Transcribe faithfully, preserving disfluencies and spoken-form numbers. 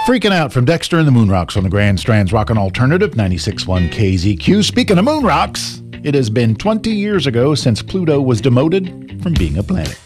Freaking Out from Dexter and the Moonrocks on the Grand Strands Rockin' Alternative ninety-six point one K Z Q. Speaking of Moonrocks, it has been twenty years ago since Pluto was demoted from being a planet.